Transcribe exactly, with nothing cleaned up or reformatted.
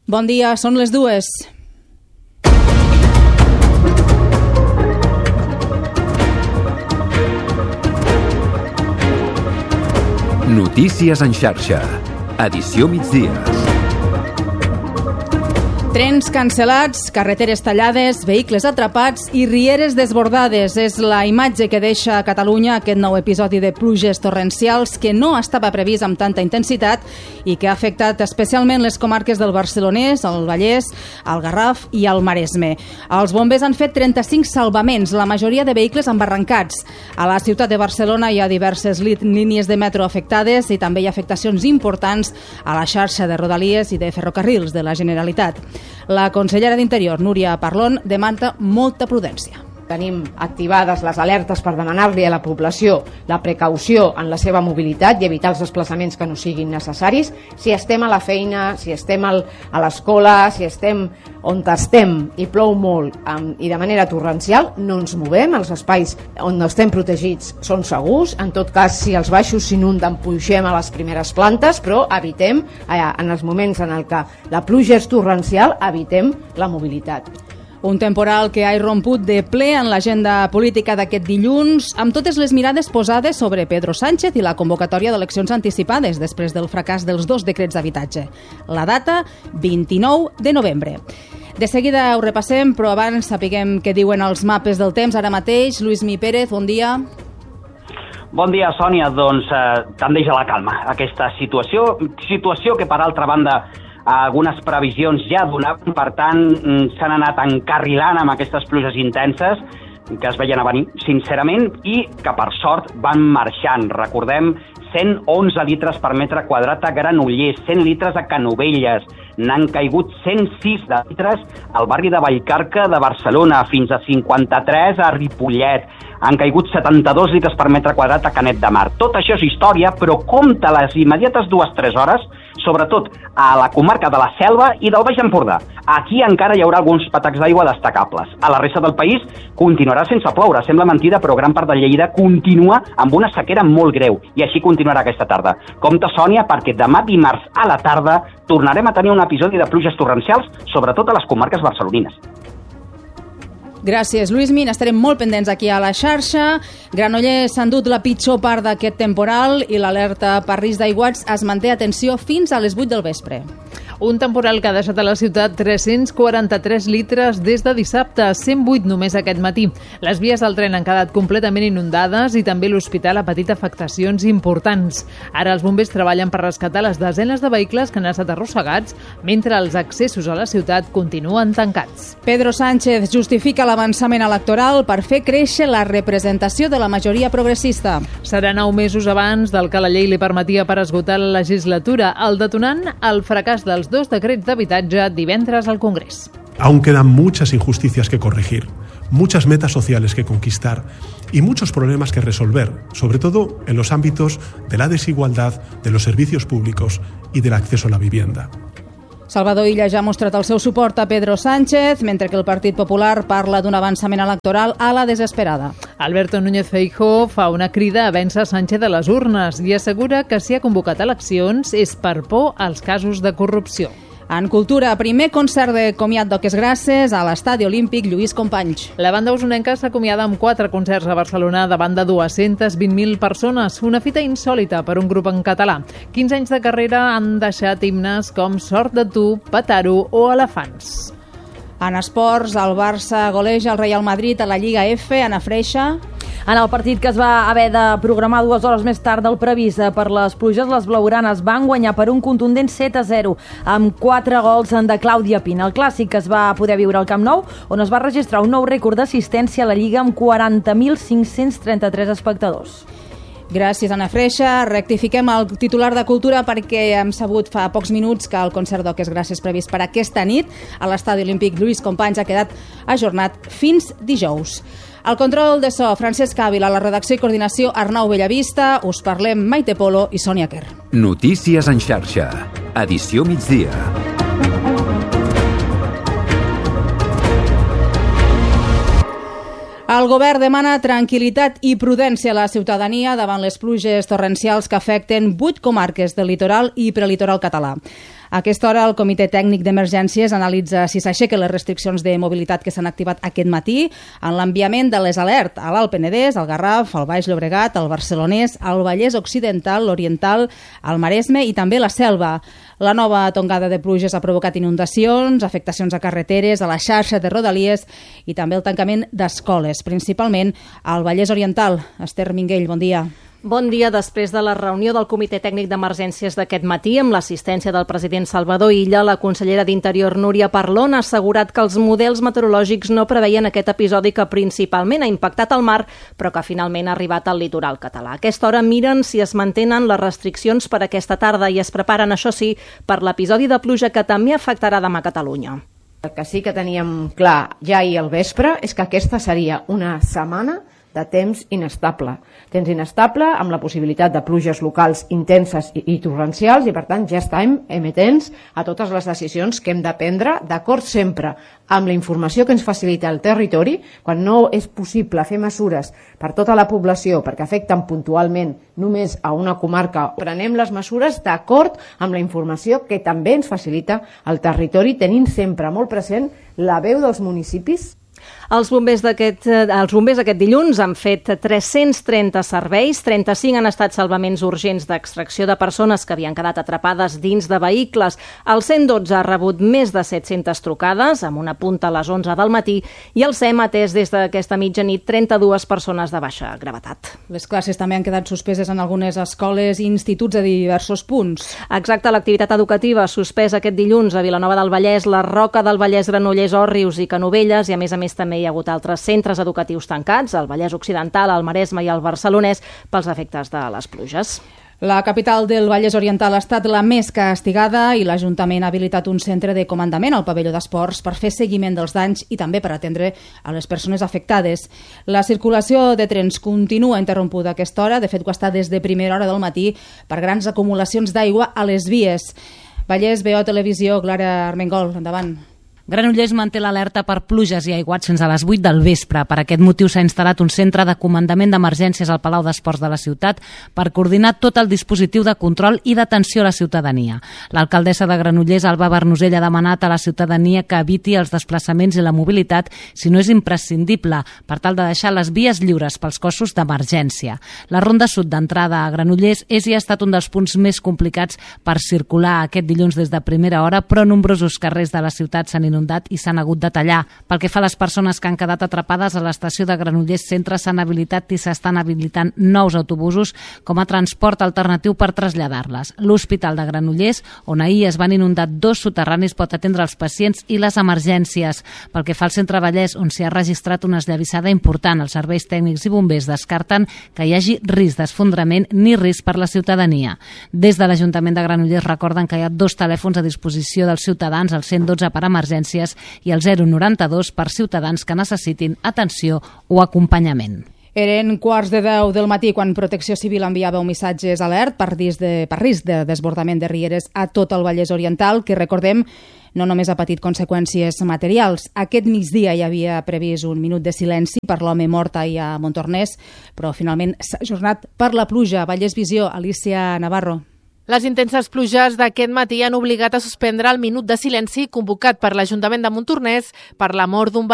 Bon dia, són les dues. Notícies en xarxa. Edició migdia. Trens cancel·lats, carreteres tallades, vehicles atrapats i rieres desbordades. És la imatge que deixa a Catalunya aquest nou episodi de pluges torrencials que no estava previst amb tanta intensitat i que ha afectat especialment les comarques del Barcelonès, el Vallès, el Garraf i el Maresme. Els bombers han fet trenta-cinc salvaments, la majoria de vehicles embarrancats. A la ciutat de Barcelona hi ha diverses línies de metro afectades i també hi ha afectacions importants a la xarxa de rodalies i de ferrocarrils de la Generalitat. La consellera d'Interior, Núria Parlon, demanda molta prudència. Tenim activades les alertes per demanar-li a la població la precaució en la seva mobilitat i evitar els desplaçaments que no siguin necessaris. Si estem a la feina, si estem al, a l'escola, si estem on estem i plou molt um, i de manera torrencial, no ens movem. Els espais on no estem protegits són segurs. En tot cas, si els baixos s'inunden, pugem a les primeres plantes, però evitem, eh, en els moments en el que la pluja és torrencial, evitem la mobilitat. Un temporal que ha irromput de ple en l'agenda política d'aquest dilluns, amb totes les mirades posades sobre Pedro Sánchez i la convocatòria d'eleccions anticipades després del fracàs dels dos decrets d'habitatge. La data, vint-i-nou de novembre. De seguida ho repassem, però abans sapiguem què diuen els mapes del temps ara mateix. Lluís Mi Pérez, bon dia. Bon dia, Sònia. Doncs eh, tendeix a la calma aquesta situació, situació que per altra banda algunes previsions ja donaven, per tant s'han anat encarrilant amb aquestes pluges intenses que es veien a venir, sincerament, i que per sort van marxant. Recordem, cent onze litres per metre quadrat a Granollers, cent litres a Canovelles, n'han caigut cent sis de litres al barri de Vallcarca de Barcelona, fins a cinquanta-tres a Ripollet, han caigut setanta-dos litres per metre quadrat a Canet de Mar. Tot això és història, però compta les immediates dues o tres hores, sobretot a la comarca de la Selva i del Baix Empordà. Aquí encara hi haurà alguns patacs d'aigua destacables. A la resta del país continuarà sense ploure. Sembla mentida, però gran part de Lleida continua amb una sequera molt greu, i així continuarà aquesta tarda. Compte, Sònia, perquè demà dimarts a la tarda tornarem a tenir un episodi de pluges torrencials, sobretot a les comarques barcelonines. Gràcies, Lluís Mi. Estarem molt pendents aquí a la xarxa. Granollers s'ha endut la pitjor part d'aquest temporal i l'alerta per risc d'aiguats es manté, atenció, fins a les vuit del vespre. Un temporal que ha deixat a la ciutat tres-cents quaranta-tres litres des de dissabte, cent vuit només aquest matí. Les vies del tren han quedat completament inundades i també l'hospital ha patit afectacions importants. Ara els bombers treballen per rescatar les desenes de vehicles que han estat arrossegats, mentre els accessos a la ciutat continuen tancats. Pedro Sánchez justifica l'avançament electoral per fer créixer la representació de la majoria progressista. Serà nou mesos abans del que la llei li permetia per esgotar la legislatura, el detonant el fracàs dels dos decrets d'habitatge divendres al Congrés. Aún quedan muchas injusticias que corregir, muchas metas sociales que conquistar y muchos problemas que resolver, sobre todo en los ámbitos de la desigualdad, de los servicios públicos y del acceso a la vivienda. Salvador Illa ja ha mostrat el seu suport a Pedro Sánchez, mentre que el Partit Popular parla d'un avançament electoral a la desesperada. Alberto Núñez Feijóo fa una crida a vèncer Sánchez de les urnes i assegura que si ha convocat eleccions és per por als casos de corrupció. En cultura, primer concert de comiat d'Oques Grasses a l'Estadi Olímpic Lluís Companys. La banda usonenca s'acomiada amb quatre concerts a Barcelona davant de dues-centes vint mil persones, una fita insòlita per un grup en català. quinze anys de carrera han deixat himnes com Sort de tu, Petaro o Elefants. En esports, el Barça goleja el Real Madrid a la Lliga F. Ana Freixa. En el partit que es va haver de programar dues hores més tard del previst per les pluges, les blaugranes van guanyar per un contundent set a zero, amb quatre gols de Clàudia Pina. El clàssic es va poder viure al Camp Nou, on es va registrar un nou rècord d'assistència a la Lliga amb quaranta mil cinc-cents trenta-tres espectadors. Gràcies, Ana Freixa. Rectifiquem el titular de Cultura perquè hem sabut fa pocs minuts que el concert d'Oques Grasses previst per aquesta nit a l'Estadi Olímpic Lluís Companys ha quedat ajornat fins dijous. Al control de so, Francesc Ávila, la redacció i coordinació, Arnau Bellavista. Us parlem Maite Polo i Sònia Quer. Notícies en xarxa. Edició migdia. El govern demana tranquil·litat i prudència a la ciutadania davant les pluges torrencials que afecten vuit comarques del litoral i prelitoral català. A aquesta hora, el Comitè Tècnic d'Emergències analitza si s'aixequen les restriccions de mobilitat que s'han activat aquest matí en l'enviament de les alertes a l'Alt Penedès, al Garraf, al Baix Llobregat, al Barcelonès, al Vallès Occidental, l'Oriental, al Maresme i també la Selva. La nova tongada de pluges ha provocat inundacions, afectacions a carreteres, a la xarxa de rodalies i també el tancament d'escoles, principalment al Vallès Oriental. Esther Minguell, bon dia. Bon dia. Després de la reunió del Comitè Tècnic d'Emergències d'aquest matí, amb l'assistència del president Salvador Illa, la consellera d'Interior Núria Parlon ha assegurat que els models meteorològics no preveien aquest episodi que principalment ha impactat el mar, però que finalment ha arribat al litoral català. A aquesta hora miren si es mantenen les restriccions per aquesta tarda i es preparen, això sí, per l'episodi de pluja que també afectarà demà a Catalunya. El que sí que teníem clar ja ahir al vespre és que aquesta seria una setmana de temps inestable. Temps inestable amb la possibilitat de pluges locals intenses i, i torrencials i, per tant, ja estem emetents a totes les decisions que hem de prendre, d'acord sempre amb la informació que ens facilita el territori, quan no és possible fer mesures per tota la població perquè afecten puntualment només a una comarca. Prenem les mesures d'acord amb la informació que també ens facilita el territori, tenint sempre molt present la veu dels municipis. Els bombers d'aquest els bombers aquest dilluns han fet tres-cents trenta serveis, trenta-cinc han estat salvaments urgents d'extracció de persones que havien quedat atrapades dins de vehicles. El cent dotze ha rebut més de set-centes trucades, amb una punta a les onze del matí, i el S E M ha atès des d'aquesta mitjanit trenta-dues persones de baixa gravetat. Les classes també han quedat suspeses en algunes escoles i instituts a diversos punts. Exacte, l'activitat educativa suspesa aquest dilluns a Vilanova del Vallès, la Roca del Vallès, Granollers, Òrrius i Canovelles, i a més a més també hi ha hagut altres centres educatius tancats, al Vallès Occidental, al Maresme i al Barcelonès, pels efectes de les pluges. La capital del Vallès Oriental ha estat la més castigada i l'Ajuntament ha habilitat un centre de comandament al pavelló d'esports per fer seguiment dels danys i també per atendre a les persones afectades. La circulació de trens continua interrompuda a aquesta hora, de fet ho està des de primera hora del matí per grans acumulacions d'aigua a les vies. Vallès, B O Televisió, Clara Armengol, endavant. Granollers manté l'alerta per pluges i aiguats fins a les vuit del vespre. Per aquest motiu s'ha instal·lat un centre de comandament d'emergències al Palau d'Esports de la ciutat per coordinar tot el dispositiu de control i d'atenció a la ciutadania. L'alcaldessa de Granollers, Alba Bernusell, ha demanat a la ciutadania que eviti els desplaçaments i la mobilitat si no és imprescindible, per tal de deixar les vies lliures pels cossos d'emergència. La ronda sud d'entrada a Granollers és i ha estat un dels punts més complicats per circular aquest dilluns des de primera hora, però nombrosos carrers de la ciutat s'han inundat i s'han hagut de tallar. Pel que fa a les persones que han quedat atrapades a l'estació de Granollers Centre, s'han habilitat i s'estan habilitant nous autobusos com a transport alternatiu per traslladar-les. L'Hospital de Granollers, on ahir es van inundar dos soterranis, pot atendre els pacients i les emergències. Pel que fa al Centre Vallès, on s'hi ha registrat una esllavissada important, els serveis tècnics i bombers descarten que hi hagi risc d'esfondrament ni risc per la ciutadania. Des de l'Ajuntament de Granollers recorden que hi ha dos telèfons a disposició dels ciutadans, el cent dotze per emergències i el zero noranta-dos per ciutadans que necessitin atenció o acompanyament. Eren quarts de deu del matí quan Protecció Civil enviava un missatge alert per risc de, per risc de desbordament de rieres a tot el Vallès Oriental, que recordem no només ha patit conseqüències materials. Aquest migdia hi havia previst un minut de silenci per l'home mort ahir a Montornès, però finalment s'ha ajornat per la pluja. Vallès Visió, Alicia Navarro. Les intenses pluges d'aquest matí han obligat a suspendre el minut de silenci convocat per l'Ajuntament de Montornès per la mort d'un